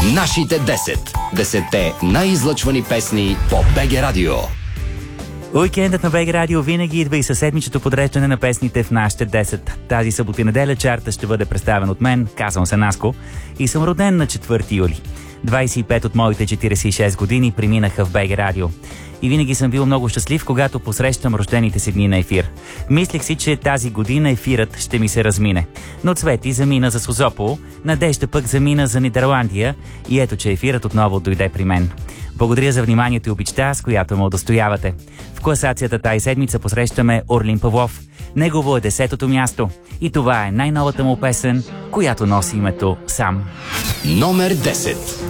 Нашите 10. 10-те най-излъчвани песни по БГ Радио. Уикендът на БГ Радио винаги идва и със седмичното подреждане на песните в нашите 10. Тази събота и неделя чарта ще бъде представен от мен, казвам се Наско, и съм роден на 4 юли. 25 от моите 46 години преминаха в БГ Радио. И винаги съм бил много щастлив, когато посрещам рождените си дни на ефир. Мислех си, че тази година ефирът ще ми се размине. Но Цвети замина за Созопол, Надежда пък замина за Нидерландия и ето, че ефирът отново дойде при мен. Благодаря за вниманието и обичта, с която ме удостоявате. В класацията тази седмица посрещаме Орлин Павлов. Негово е 10-то място. И това е най-новата му песен, която носи името Сам. Номер 10.